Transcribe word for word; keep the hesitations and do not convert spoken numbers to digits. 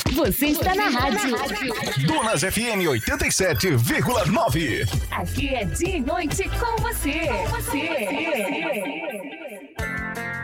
Você está na rádio. Donas F M oitenta e sete vírgula nove. Aqui é dia e noite com você. Com você.